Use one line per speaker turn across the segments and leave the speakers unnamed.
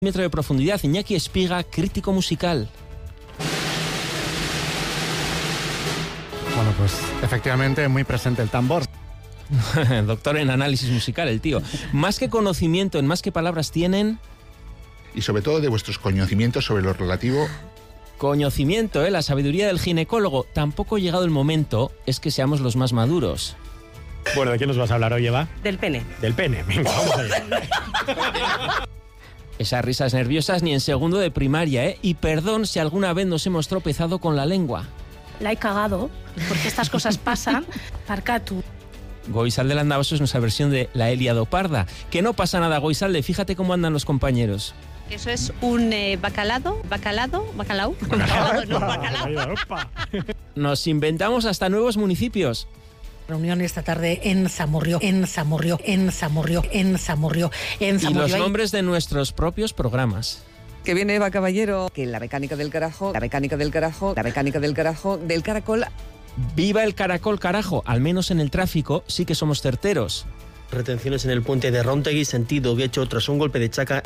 Metro de profundidad, Iñaki Espiga, crítico musical.
Bueno, pues efectivamente muy presente el tambor.
Doctor en análisis musical, el tío. Más que conocimiento, en más que palabras tienen...
Y sobre todo de vuestros conocimientos sobre lo relativo...
Conocimiento, la sabiduría del ginecólogo. Tampoco llegado el momento es que seamos los más maduros.
Bueno, ¿de qué nos vas a hablar hoy, Eva?
Del pene.
Del pene, venga, vamos allá.
Esas risas nerviosas ni en segundo de primaria, Y perdón si alguna vez nos hemos tropezado con la lengua.
La he cagado, porque estas cosas pasan. Parcatu.
Goizalde Landavasos es nuestra versión de la Eliado Parda. Que no pasa nada, Goizalde, fíjate cómo andan los compañeros.
Eso es un bacalao.
Nos inventamos hasta nuevos municipios.
Reunión esta tarde en Zamorrio.
Y los nombres de nuestros propios programas.
Que viene Eva Caballero, que la mecánica del carajo, del caracol.
¡Viva el caracol, carajo! Al menos en el tráfico sí que somos certeros.
Retenciones en el puente de Rontegui, sentido Guecho, tras un golpe de chaca,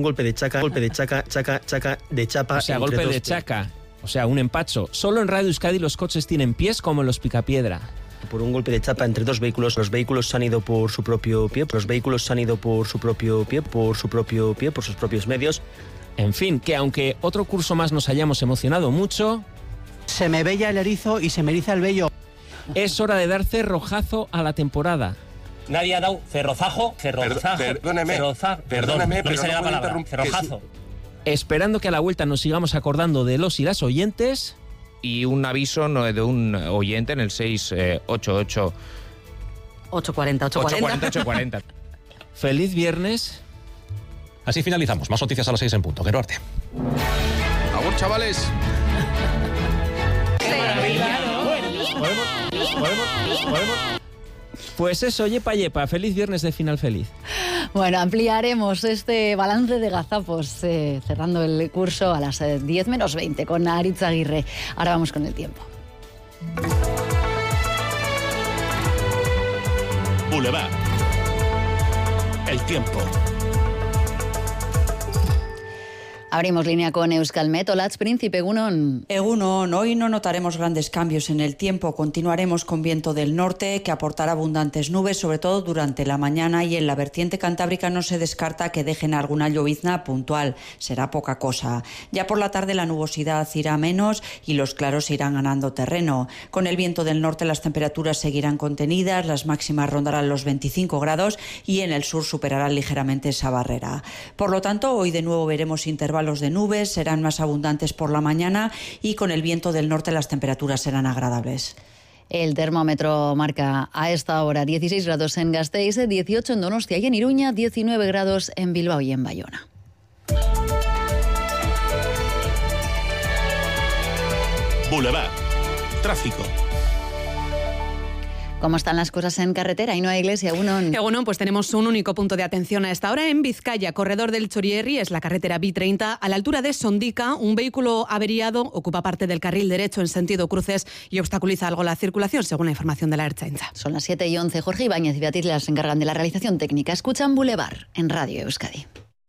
de chapa.
O sea, golpe de chaca. O sea, un empacho. Solo en Radio Euskadi los coches tienen pies como en los Picapiedra.
Por un golpe de chapa entre dos vehículos, los vehículos se han ido por su propio pie, por sus propios medios.
En fin, que aunque otro curso más nos hayamos emocionado mucho...
Se me vella el erizo y se me eriza el vello.
Es hora de dar cerrojazo a la temporada.
Nadie ha dado cerrojazo.
Perdóneme,
no
pero
me
no
sale la
puedo
palabra.
interrumpir.
Cerrojazo.
Esperando que a la vuelta nos sigamos acordando de los y las oyentes.
Y un aviso de un oyente en el 688...
840.
Feliz viernes.
Así finalizamos. Más noticias a las 6 en punto. Quero arte.
¡Agur, chavales!
Pues eso, yepa. Feliz viernes de final feliz.
Bueno, ampliaremos este balance de gazapos cerrando el curso a las 10 menos 20 con Aritz Aguirre. Ahora vamos con el tiempo.
Boulevard. El tiempo.
Abrimos línea con Euskalmet. Olatz Príncipe, Egunon.
Egunon, hoy no notaremos grandes cambios en el tiempo. Continuaremos con viento del norte que aportará abundantes nubes, sobre todo durante la mañana, y en la vertiente cantábrica no se descarta que dejen alguna llovizna puntual. Será poca cosa. Ya por la tarde la nubosidad irá menos y los claros irán ganando terreno. Con el viento del norte las temperaturas seguirán contenidas, las máximas rondarán los 25 grados y en el sur superarán ligeramente esa barrera. Por lo tanto, hoy de nuevo veremos intervalos de nubes, serán más abundantes por la mañana y con el viento del norte las temperaturas serán agradables.
El termómetro marca a esta hora 16 grados en Gasteiz, 18 en Donostia y en Iruña, 19 grados en Bilbao y en Bayona.
Boulevard. Tráfico.
¿Cómo están las cosas en carretera? Ainhoa Iglesia,
Egunon, pues tenemos un único punto de atención a esta hora en Vizcaya, corredor del Txorierri, es la carretera B30, a la altura de Sondica, un vehículo averiado ocupa parte del carril derecho en sentido cruces y obstaculiza algo la circulación, según la información de la Ertzaintza.
Son las 7:11, Jorge Ibáñez y Beatriz las encargan de la realización técnica. Escuchan Boulevard en Radio Euskadi.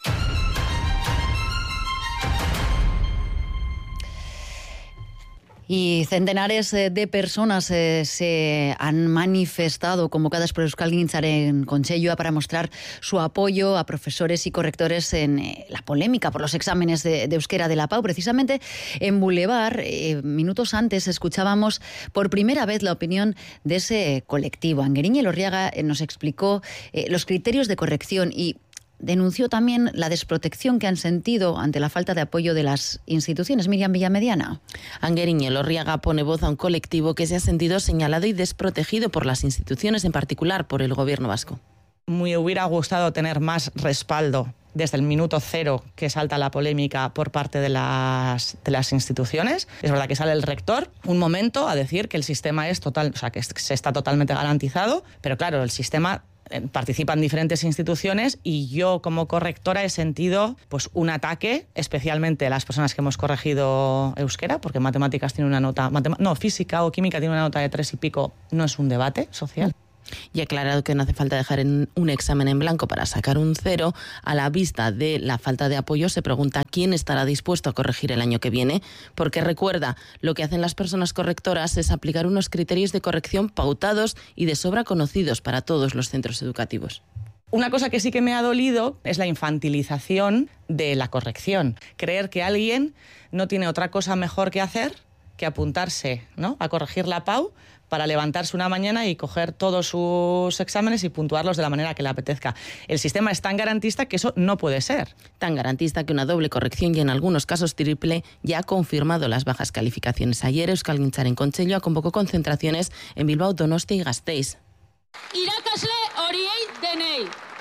Y centenares de personas se han manifestado convocadas por Euskalgintzaren Kontseilua para mostrar su apoyo a profesores y correctores en la polémica por los exámenes de euskera de la PAU. Precisamente en Boulevard, minutos antes, escuchábamos por primera vez la opinión de ese colectivo. Angueriñe Elorriaga nos explicó los criterios de corrección y denunció también la desprotección que han sentido ante la falta de apoyo de las instituciones. Miriam Villamediana.
Angueriñe Elorriaga pone voz a un colectivo que se ha sentido señalado y desprotegido por las instituciones, en particular por el gobierno vasco.
Me hubiera gustado tener más respaldo desde el minuto cero que salta la polémica por parte de las instituciones. Es verdad que sale el rector un momento a decir que el sistema es total, o sea, que se está totalmente garantizado, pero claro, el sistema participan diferentes instituciones y yo como correctora he sentido pues un ataque, especialmente las personas que hemos corregido euskera, porque matemáticas tiene una nota, física o química tiene una nota de 3 y pico, no es un debate social.
Y ha aclarado que no hace falta dejar un examen en blanco para sacar un 0. A la vista de la falta de apoyo se pregunta quién estará dispuesto a corregir el año que viene, porque recuerda, lo que hacen las personas correctoras es aplicar unos criterios de corrección pautados y de sobra conocidos para todos los centros educativos.
Una cosa que sí que me ha dolido es la infantilización de la corrección. Creer que alguien no tiene otra cosa mejor que hacer que apuntarse, ¿no?, a corregir la PAU para levantarse una mañana y coger todos sus exámenes y puntuarlos de la manera que le apetezca. El sistema es tan garantista que eso no puede ser.
Tan garantista que una doble corrección y en algunos casos triple ya ha confirmado las bajas calificaciones. Ayer Euskalgintzaren Kontseiloa convocó concentraciones en Bilbao, Donostia y Gasteiz.
Irakasle horiei denei.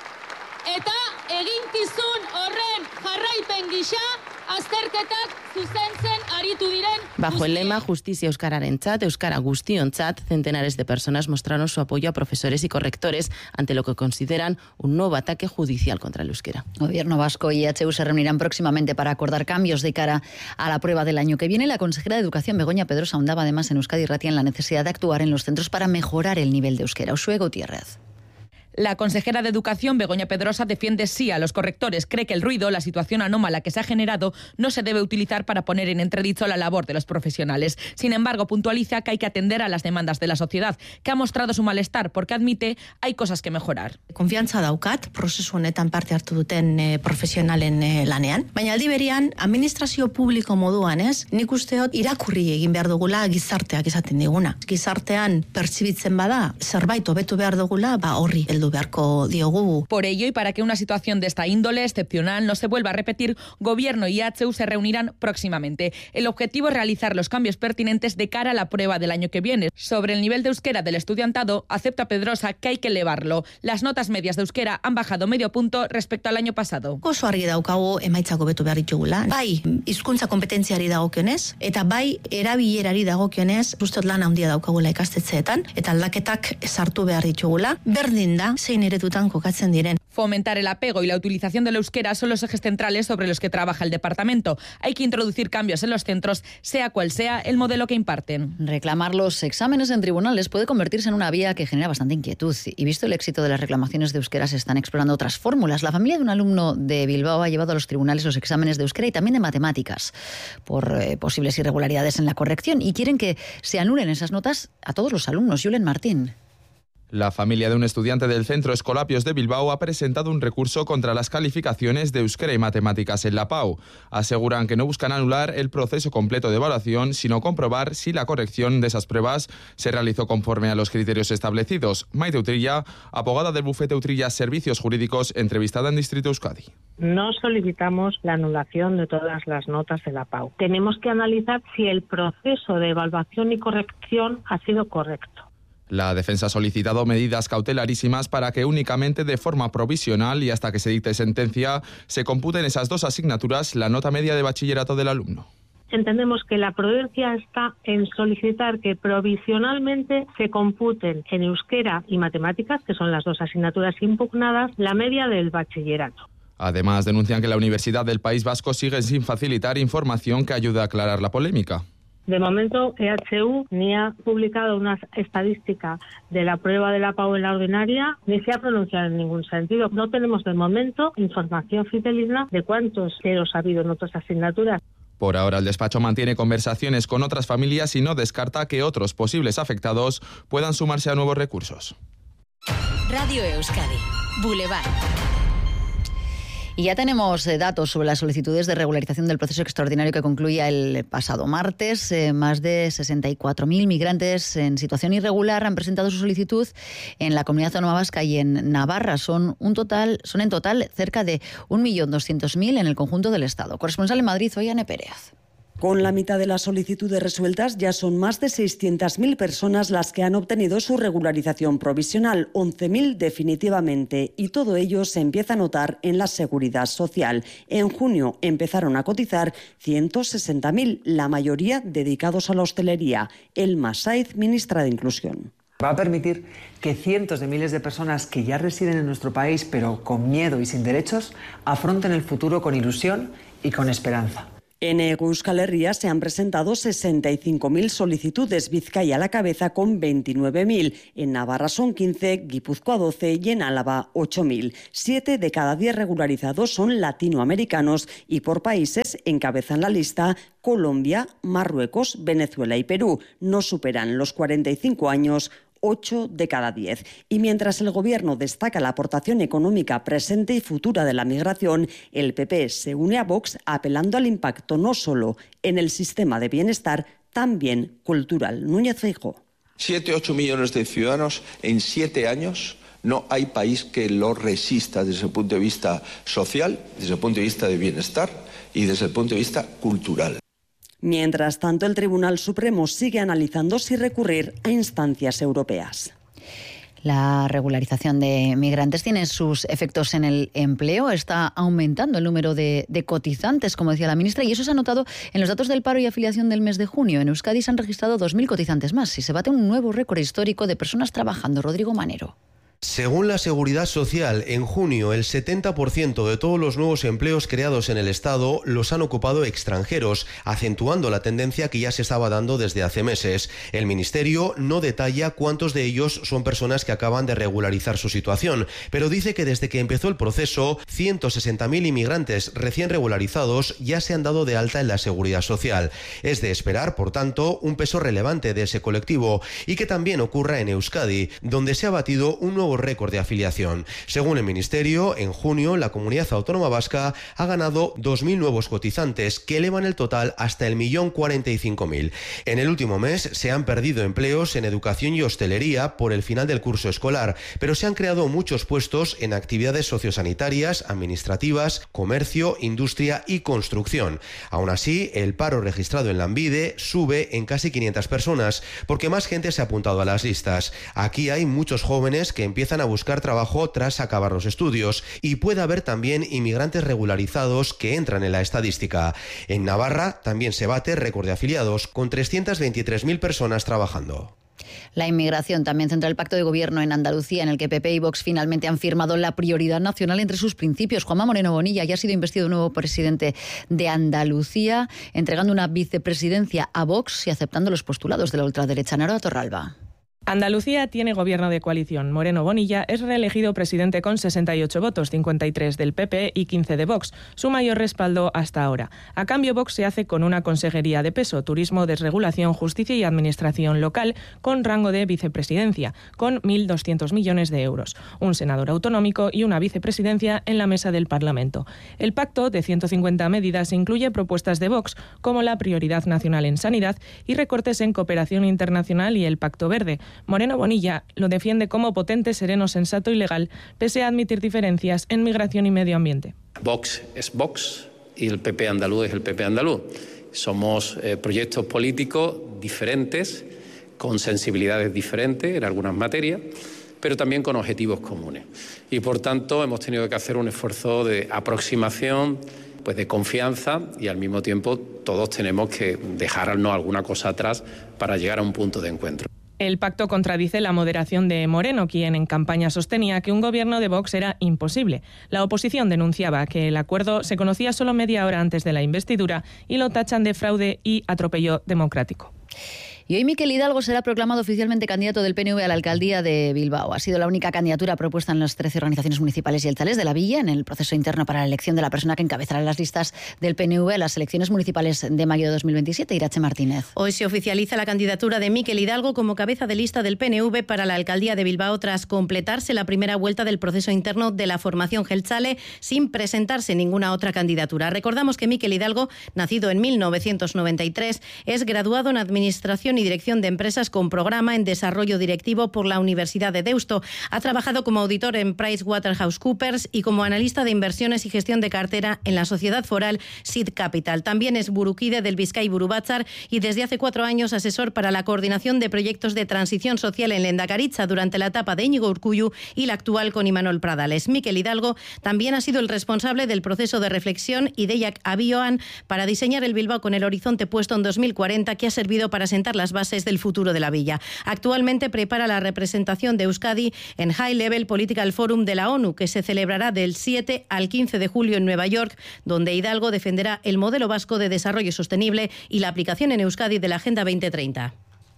Eta eginkizun horren jarraipen gisa azterketak zuzentzen aritu diren.
Bajo el lema Justicia Euskararentzat, Euskara Guztiontzat, centenares de personas mostraron su apoyo a profesores y correctores ante lo que consideran un nuevo ataque judicial contra el euskera.
Gobierno vasco y EHU se reunirán próximamente para acordar cambios de cara a la prueba del año que viene. La consejera de Educación, Begoña Pedrosa, ahondaba además en Euskadi Irratia en la necesidad de actuar en los centros para mejorar el nivel de euskera. Uxue Gutiérrez.
La consejera de Educación, Begoña Pedrosa, defiende sí a los correctores. Cree que el ruido, la situación anómala que se ha generado, no se debe utilizar para poner en entredicho la labor de los profesionales. Sin embargo, puntualiza que hay que atender a las demandas de la sociedad, que ha mostrado su malestar porque admite hay cosas que mejorar.
Konfiantza daukat, prozesu honetan parte hartu duten profesionalen lanean. Baina aldi berean, administrazio publiko moduan, nik usteot irakurri egin behar dugula gizarteak esaten diguna. Gizartean pertsibitzen bada, zerbait hobetu behar dugula, horri heldu beharko diogu.
Por ello, y para que una situación de esta índole excepcional no se vuelva a repetir, Gobierno y EHU se reunirán próximamente. El objetivo es realizar los cambios pertinentes de cara a la prueba del año que viene. Sobre el nivel de euskera del estudiantado, acepta Pedrosa que hay que elevarlo. Las notas medias de euskera han bajado medio punto respecto al año pasado.
Oso argi daukagu emaitzak hobetu behar ditugula. Bai, hizkuntza kompetentziari dagokionez, eta bai erabilerari dagokionez, ustot lan handia daukagula ikastetxeetan, eta aldaketak sartu behar ditugula. Berdin da, zein eredutan kokatzen diren.
Fomentar el apego y la utilización del euskera son los ejes centrales sobre los que trabaja el departamento. Hay que introducir cambios en los centros, sea cual sea el modelo que imparten.
Reclamar los exámenes en tribunales puede convertirse en una vía que genera bastante inquietud. Y visto el éxito de las reclamaciones de euskera, se están explorando otras fórmulas. La familia de un alumno de Bilbao ha llevado a los tribunales los exámenes de euskera y también de matemáticas por posibles irregularidades en la corrección, y quieren que se anulen esas notas a todos los alumnos. Julen Martín.
La familia de un estudiante del Centro Escolapios de Bilbao ha presentado un recurso contra las calificaciones de euskera y matemáticas en la PAU. Aseguran que no buscan anular el proceso completo de evaluación, sino comprobar si la corrección de esas pruebas se realizó conforme a los criterios establecidos. Maite Utrilla, abogada del bufete Utrilla Servicios Jurídicos, entrevistada en Distrito Euskadi.
No solicitamos la anulación de todas las notas de la PAU. Tenemos que analizar si el proceso de evaluación y corrección ha sido correcto.
La defensa ha solicitado medidas cautelarísimas para que únicamente de forma provisional y hasta que se dicte sentencia se computen esas dos asignaturas la nota media de bachillerato del alumno.
Entendemos que la prudencia está en solicitar que provisionalmente se computen en euskera y matemáticas, que son las dos asignaturas impugnadas, la media del bachillerato.
Además, denuncian que la Universidad del País Vasco sigue sin facilitar información que ayude a aclarar la polémica.
De momento, EHU ni ha publicado una estadística de la prueba de la PAU en la ordinaria, ni se ha pronunciado en ningún sentido. No tenemos de momento información fidedigna de cuántos ceros ha habido en otras asignaturas.
Por ahora, el despacho mantiene conversaciones con otras familias y no descarta que otros posibles afectados puedan sumarse a nuevos recursos.
Radio Euskadi, Boulevard.
Y ya tenemos datos sobre las solicitudes de regularización del proceso extraordinario que concluía el pasado martes. Más de 64.000 migrantes en situación irregular han presentado su solicitud en la Comunidad Autónoma Vasca y en Navarra. Son en total cerca de 1.200.000 en el conjunto del Estado. Corresponsal en Madrid, Ollane Pérez.
Con la mitad de las solicitudes resueltas, ya son más de 600.000 personas las que han obtenido su regularización provisional, 11.000 definitivamente, y todo ello se empieza a notar en la seguridad social. En junio empezaron a cotizar 160.000, la mayoría dedicados a la hostelería. Elma Saiz, ministra de Inclusión.
Va a permitir que cientos de miles de personas que ya residen en nuestro país, pero con miedo y sin derechos, afronten el futuro con ilusión y con esperanza.
En Euskal Herria se han presentado 65.000 solicitudes, Vizcaya a la cabeza con 29.000. En Navarra son 15, Guipúzcoa 12 y en Álava 8.000. 7 de cada 10 regularizados son latinoamericanos y por países encabezan la lista Colombia, Marruecos, Venezuela y Perú. No superan los 45 años 8 de cada 10. Y mientras el Gobierno destaca la aportación económica presente y futura de la migración, el PP se une a Vox apelando al impacto no solo en el sistema de bienestar, también cultural. Núñez Feijóo.
7-8 millones de ciudadanos en 7 años. No hay país que lo resista desde el punto de vista social, desde el punto de vista de bienestar y desde el punto de vista cultural.
Mientras tanto, el Tribunal Supremo sigue analizando si recurrir a instancias europeas.
La regularización de migrantes tiene sus efectos en el empleo. Está aumentando el número de cotizantes, como decía la ministra, y eso se ha notado en los datos del paro y afiliación del mes de junio. En Euskadi se han registrado 2.000 cotizantes más y se bate un nuevo récord histórico de personas trabajando. Rodrigo Manero.
Según la Seguridad Social, en junio el 70% de todos los nuevos empleos creados en el Estado los han ocupado extranjeros, acentuando la tendencia que ya se estaba dando desde hace meses. El Ministerio no detalla cuántos de ellos son personas que acaban de regularizar su situación, pero dice que desde que empezó el proceso, 160.000 inmigrantes recién regularizados ya se han dado de alta en la Seguridad Social. Es de esperar, por tanto, un peso relevante de ese colectivo y que también ocurra en Euskadi, donde se ha batido un nuevo récord de afiliación. Según el Ministerio, en junio la comunidad autónoma vasca ha ganado 2.000 nuevos cotizantes que elevan el total hasta el 1.045.000. En el último mes se han perdido empleos en educación y hostelería por el final del curso escolar, pero se han creado muchos puestos en actividades sociosanitarias, administrativas, comercio, industria y construcción. Aún así, el paro registrado en Lanbide sube en casi 500 personas, porque más gente se ha apuntado a las listas. Aquí hay muchos jóvenes que empiezan a buscar trabajo tras acabar los estudios y puede haber también inmigrantes regularizados que entran en la estadística. En Navarra también se bate récord de afiliados, con 323.000 personas trabajando.
La inmigración también centra el pacto de gobierno en Andalucía, en el que PP y Vox finalmente han firmado la prioridad nacional entre sus principios. Juanma Moreno Bonilla ya ha sido investido nuevo presidente de Andalucía, entregando una vicepresidencia a Vox y aceptando los postulados de la ultraderecha. Naro Torralba.
Andalucía tiene gobierno de coalición. Moreno Bonilla es reelegido presidente con 68 votos, 53 del PP y 15 de Vox, su mayor respaldo hasta ahora. A cambio, Vox se hace con una consejería de peso, turismo, desregulación, justicia y administración local, con rango de vicepresidencia, con 1.200 millones de euros, un senador autonómico y una vicepresidencia en la mesa del Parlamento. El pacto de 150 medidas incluye propuestas de Vox, como la prioridad nacional en sanidad y recortes en cooperación internacional y el Pacto Verde. Moreno Bonilla lo defiende como potente, sereno, sensato y legal, pese a admitir diferencias en migración y medio ambiente.
Vox es Vox y el PP andaluz es el PP andaluz. Somos proyectos políticos diferentes, con sensibilidades diferentes en algunas materias, pero también con objetivos comunes. Y por tanto hemos tenido que hacer un esfuerzo de aproximación, pues de confianza, y al mismo tiempo todos tenemos que dejarnos alguna cosa atrás para llegar a un punto de encuentro.
El pacto contradice la moderación de Moreno, quien en campaña sostenía que un gobierno de Vox era imposible. La oposición denunciaba que el acuerdo se conocía solo media hora antes de la investidura y lo tachan de fraude y atropello democrático.
Y hoy Miquel Hidalgo será proclamado oficialmente candidato del PNV a la alcaldía de Bilbao. Ha sido la única candidatura propuesta en las 13 organizaciones municipales y alcaldes de la villa en el proceso interno para la elección de la persona que encabezará las listas del PNV a las elecciones municipales de mayo de 2027. Irache Martínez.
Hoy se oficializa la candidatura de Miquel Hidalgo como cabeza de lista del PNV para la alcaldía de Bilbao tras completarse la primera vuelta del proceso interno de la formación Jeltzale sin presentarse ninguna otra candidatura. Recordamos que Miquel Hidalgo, nacido en 1993, es graduado en Administración y Dirección de Empresas con programa en Desarrollo Directivo por la Universidad de Deusto. Ha trabajado como auditor en PricewaterhouseCoopers y como analista de inversiones y gestión de cartera en la sociedad foral Sid Capital. También es burukide del Bizkai Buru Batzar y desde hace 4 años asesor para la coordinación de proyectos de transición social en Lehendakaritza durante la etapa de Íñigo Urkullu y la actual con Imanol Pradales. Miquel Hidalgo también ha sido el responsable del proceso de reflexión Ideiak Abioan para diseñar el Bilbao con el horizonte puesto en 2040, que ha servido para sentar las las bases del futuro de la villa. Actualmente prepara la representación de Euskadi en High Level Political Forum de la ONU, que se celebrará del 7 al 15 de julio en Nueva York, donde Hidalgo defenderá el modelo vasco de desarrollo sostenible y la aplicación en Euskadi de la Agenda 2030.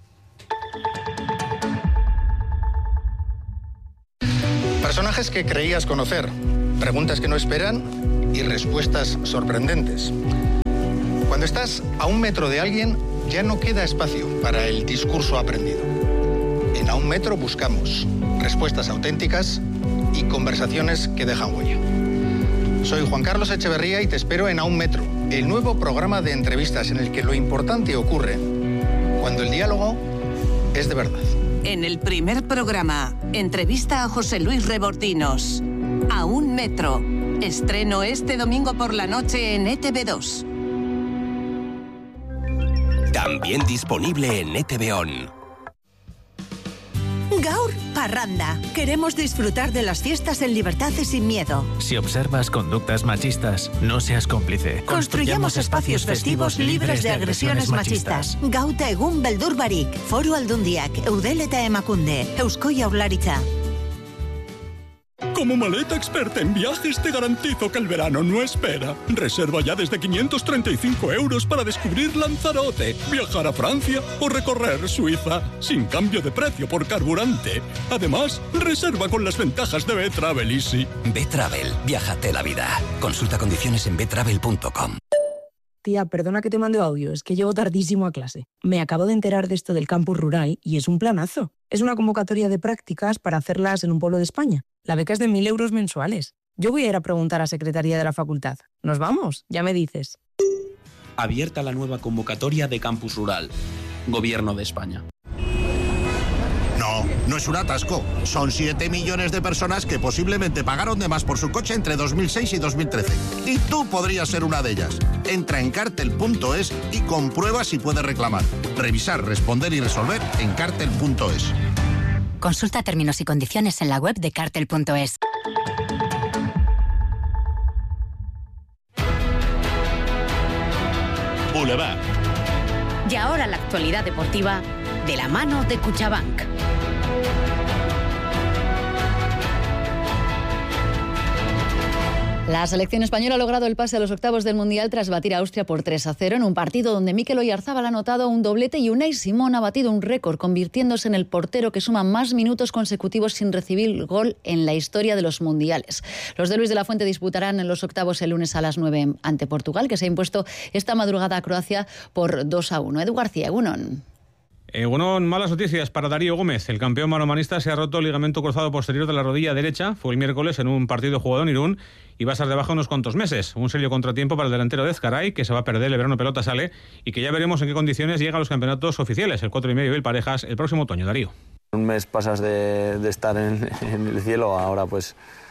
Personajes que creías conocer, preguntas que no esperan y respuestas sorprendentes. Cuando estás a 1 metro de alguien, ya no queda espacio para el discurso aprendido. En A un metro buscamos respuestas auténticas y conversaciones que dejan huella. Soy Juan Carlos Echeverría y te espero en A un metro, el nuevo programa de entrevistas en el que lo importante ocurre cuando el diálogo es de verdad.
En el primer programa, entrevista a José Luis Rebordinos. A un metro. Estreno este domingo por la noche en ETV2.
También disponible en ETV On.
Gaur Parranda. Queremos disfrutar de las fiestas en libertad y sin miedo.
Si observas conductas machistas, no seas cómplice.
Construyamos espacios festivos libres de agresiones machistas. Gauta egun beldur barik. Foru Aldundiak, Eudel eta Emakunde, Eusko Jaurlaritza.
Como maleta experta en viajes te garantizo que el verano no espera. Reserva ya desde 535 € para descubrir Lanzarote, viajar a Francia o recorrer Suiza, sin cambio de precio por carburante. Además, reserva con las ventajas de B-Travel Easy.
B-Travel, viájate la vida. Consulta condiciones en betravel.com.
Tía, perdona que te mande audio, es que llego tardísimo a clase. Me acabo de enterar de esto del campus rural y es un planazo. Es una convocatoria de prácticas para hacerlas en un pueblo de España. La beca es de 1.000 € mensuales. Yo voy a ir a preguntar a Secretaría de la Facultad. ¿Nos vamos? Ya me dices.
Abierta la nueva convocatoria de Campus Rural. Gobierno de España.
No es un atasco. Son 7 millones de personas que posiblemente pagaron de más por su coche entre 2006 y 2013. Y tú podrías ser una de ellas. Entra en cartel.es y comprueba si puedes reclamar. Revisar, responder y resolver en cartel.es.
Consulta términos y condiciones en la web de cartel.es.
Boulevard.
Y ahora la actualidad deportiva de la mano de Cuchabank.
La selección española ha logrado el pase a los octavos del Mundial tras batir a Austria por 3-0 en un partido donde Mikel Oyarzabal ha anotado un doblete y Unai Simón ha batido un récord, convirtiéndose en el portero que suma más minutos consecutivos sin recibir gol en la historia de los mundiales. Los de Luis de la Fuente disputarán en los octavos el lunes a las 9 ante Portugal, que se ha impuesto esta madrugada a Croacia por 2-1. Edu García, Egunon.
Malas noticias para Darío Gómez. El campeón manomanista se ha roto el ligamento cruzado posterior de la rodilla derecha. Fue el miércoles en un partido jugado en Irún y va a estar de baja unos cuantos meses. Un serio contratiempo para el delantero de Ezcaray, que se va a perder el verano pelota sale y que ya veremos en qué condiciones llega a los campeonatos oficiales, el 4,5 y el parejas, el próximo otoño. Darío.
Un mes pasas de estar en el cielo, ahora pues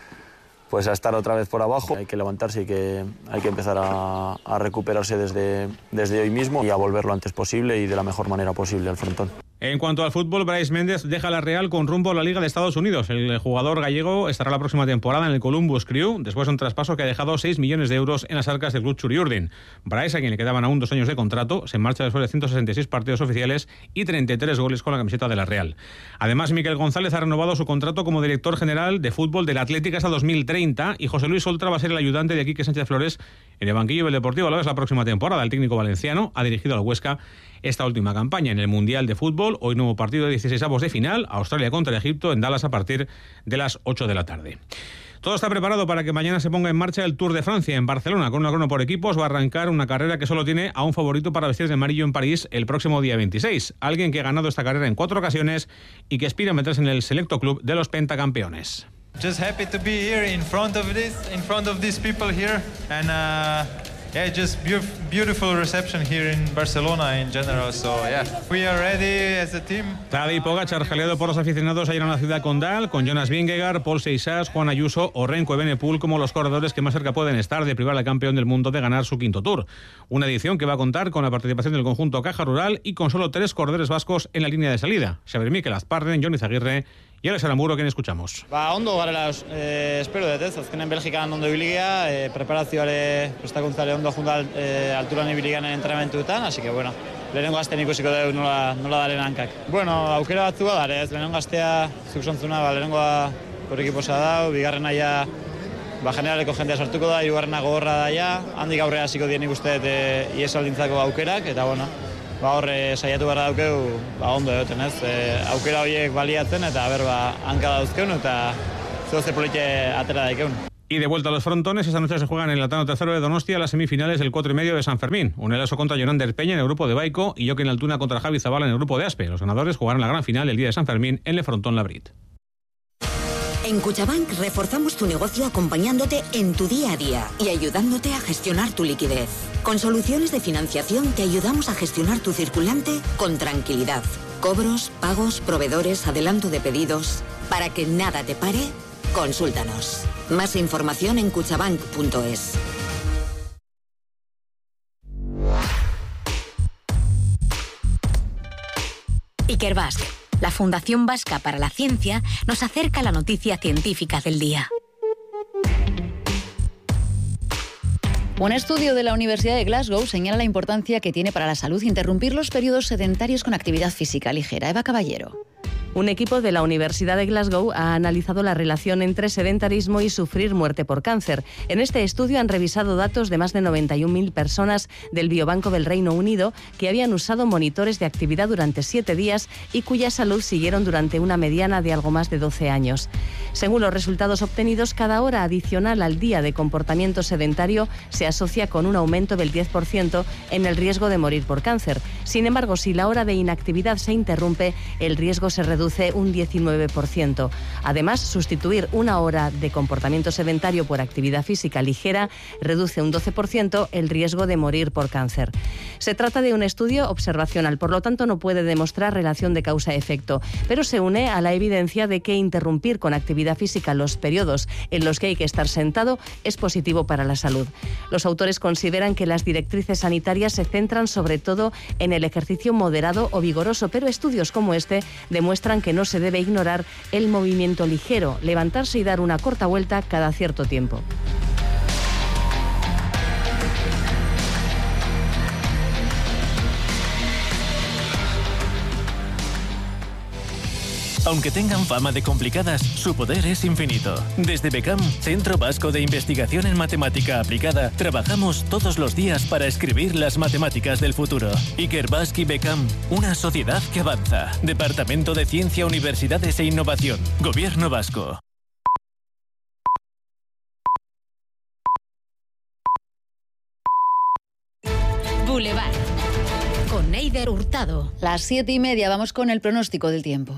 a estar otra vez por abajo. Hay que levantarse y hay que empezar a recuperarse desde hoy mismo y a volver lo antes posible y de la mejor manera posible al frontón.
En cuanto al fútbol, Brais Méndez deja la Real con rumbo a la Liga de Estados Unidos. El jugador gallego estará la próxima temporada en el Columbus Crew, después de un traspaso que ha dejado 6 millones de euros en las arcas del club Churiurdin. Brais, a quien le quedaban aún 2 años de contrato, se marcha después de 166 partidos oficiales y 33 goles con la camiseta de la Real. Además, Miquel González ha renovado su contrato como director general de fútbol del Atlético hasta 2030 y José Luis Oltra va a ser el ayudante de Quique Sánchez Flores en el banquillo del Deportivo Alavés la próxima temporada. El técnico valenciano ha dirigido al Huesca esta última campaña en el Mundial de Fútbol. Hoy nuevo partido de 16avos de final, Australia contra Egipto en Dallas a partir de las 8 de la tarde. Todo está preparado para que mañana se ponga en marcha el Tour de Francia en Barcelona. Con una crono por equipos va a arrancar una carrera que solo tiene a un favorito para vestir de amarillo en París el próximo día 26. Alguien que ha ganado esta carrera en 4 ocasiones y que aspira a meterse en el selecto club de los pentacampeones.
Just happy to be here in front of these people here, and just beautiful reception here in Barcelona in general. So we are ready as a team.
Tadej Pogačar, jaleado por los aficionados ayer en la ciudad condal, con Jonas Vingegaard, Paul Seixas, Juan Ayuso o Renko Evenepoel como los corredores que más cerca pueden estar de privar al campeón del mundo de ganar su 5º Tour. Una edición que va a contar con la participación del conjunto Caja Rural y con solo 3 corredores vascos en la línea de salida: Xabier Mikel Azparren, Jon Izaguirre Y ahora es Aramburu quien escuchamos.
Ondo garela espero dut, ez? Azkenen Belgikan ondo ibili gea, preparazioare, prestakuntzare ondo junta alturan ibili gean entrenamentuetan, así que bueno, lehenengo astean ikusiko dugu nola daren hankak. Bueno, aukera batzua dare, ez? Lehenengo astea, zuk sontzuna, lehenengoa korrikiposa dau, bigarrena ja generaleko jendea sartuko da, hirugarrena gogorra da ja, handik aurrera hasiko dien ikuste iesaldintzako aukerak, eta bueno, horre saiatu beharra daukeu ondo egoten, ez? Aukera horiek baliatzen eta hanka dauzkeun eta zoze polite atera daikeun.
Y de vuelta a los frontones, esta noche se juegan en el Latano Tercero de Donostia las semifinales del 4,5 de San Fermín. Unelaso contra Jonander Peña en el grupo de Baico y Joaquín Altuna contra Javi Zabala en el grupo de Aspe. Los ganadores jugarán la gran final el día de San Fermín en Le Frontón Labrit.
En Cuchabank reforzamos tu negocio acompañándote en tu día a día y ayudándote a gestionar tu liquidez. Con soluciones de financiación te ayudamos a gestionar tu circulante con tranquilidad. Cobros, pagos, proveedores, adelanto de pedidos. Para que nada te pare, consúltanos. Más información en cuchabank.es.
Ikerbasque, la Fundación Vasca para la Ciencia, nos acerca la noticia científica del día.
Un estudio de la Universidad de Glasgow señala la importancia que tiene para la salud interrumpir los periodos sedentarios con actividad física ligera. Eva Caballero.
Un equipo de la Universidad de Glasgow ha analizado la relación entre sedentarismo y sufrir muerte por cáncer. En este estudio han revisado datos de más de 91.000 personas del Biobanco del Reino Unido que habían usado monitores de actividad durante 7 días y cuya salud siguieron durante una mediana de algo más de 12 años. Según los resultados obtenidos, cada hora adicional al día de comportamiento sedentario se asocia con un aumento del 10% en el riesgo de morir por cáncer. Sin embargo, si la hora de inactividad se interrumpe, el riesgo se reduce un 19%. Además, sustituir una hora de comportamiento sedentario por actividad física ligera reduce un 12% el riesgo de morir por cáncer. Se trata de un estudio observacional, por lo tanto no puede demostrar relación de causa-efecto, pero se une a la evidencia de que interrumpir con actividad física los periodos en los que hay que estar sentado es positivo para la salud. Los autores consideran que las directrices sanitarias se centran sobre todo en el ejercicio moderado o vigoroso, pero estudios como este demuestran que no se debe ignorar el movimiento ligero, levantarse y dar una corta vuelta cada cierto tiempo.
Aunque tengan fama de complicadas, su poder es infinito. Desde BECAM, Centro Vasco de Investigación en Matemática Aplicada, trabajamos todos los días para escribir las matemáticas del futuro. Ikerbasque y BECAM, una sociedad que avanza. Departamento de Ciencia, Universidades e Innovación. Gobierno Vasco.
Boulevard. Con Neider Hurtado.
Las 7:30, vamos con el pronóstico del tiempo.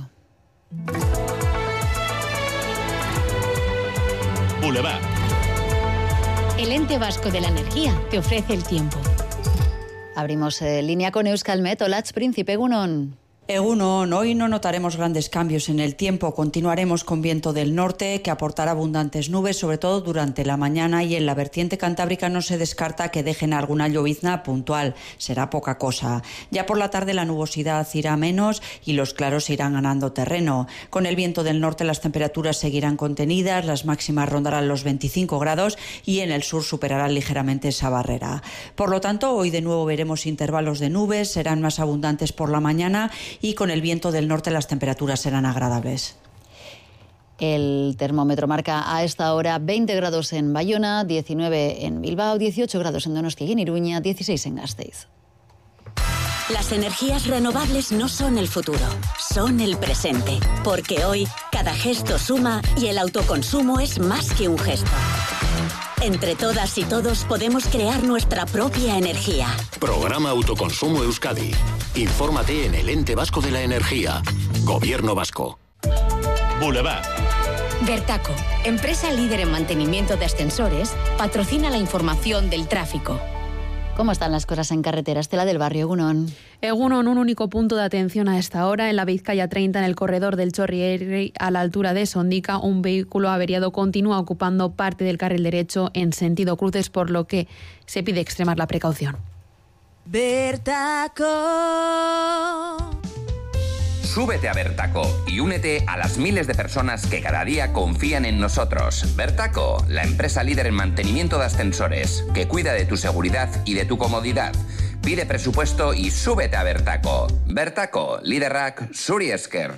Boulevard.
El ente vasco de la energía te ofrece el tiempo.
Abrimos línea con Euskalmet. Olatz Príncipe, Egunon.
Egunon, hoy no notaremos grandes cambios en el tiempo. Continuaremos con viento del norte que aportará abundantes nubes, sobre todo durante la mañana, y en la vertiente cantábrica no se descarta que dejen alguna llovizna puntual. Será poca cosa. Ya por la tarde la nubosidad irá menos y los claros irán ganando terreno. Con el viento del norte las temperaturas seguirán contenidas, las máximas rondarán los 25 grados y en el sur superarán ligeramente esa barrera. Por lo tanto, hoy de nuevo veremos intervalos de nubes, serán más abundantes por la mañana y con el viento del norte las temperaturas serán agradables.
El termómetro marca a esta hora 20 grados en Bayona, 19 en Bilbao, 18 grados en Donostia y en Iruña, 16 en Gasteiz.
Las energías renovables no son el futuro, son el presente. Porque hoy cada gesto suma y el autoconsumo es más que un gesto. Entre todas y todos podemos crear nuestra propia energía.
Programa Autoconsumo Euskadi. Infórmate en el Ente Vasco de la Energía. Gobierno Vasco.
Boulevard.
Vertaco, empresa líder en mantenimiento de ascensores, patrocina la información del tráfico.
¿Cómo están las cosas en carretera? Estela del Barrio, Egunon.
Egunon, un único punto de atención a esta hora. En la Vizcaya 30, en el corredor del Chorrierri, a la altura de Sondica, un vehículo averiado continúa ocupando parte del carril derecho en sentido cruces, por lo que se pide extremar la precaución.
Vertaco.
súbete a Bertaco y únete a las miles de personas que cada día confían en nosotros. Bertaco, la empresa líder en mantenimiento de ascensores, que cuida de tu seguridad y de tu comodidad. Pide presupuesto y súbete a Bertaco. Bertaco, liderrak zuri esker.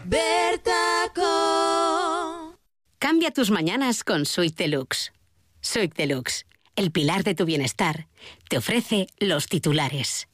Bertaco. Cambia tus mañanas con Suite Deluxe. Suite Deluxe, el pilar de tu bienestar, te ofrece los titulares.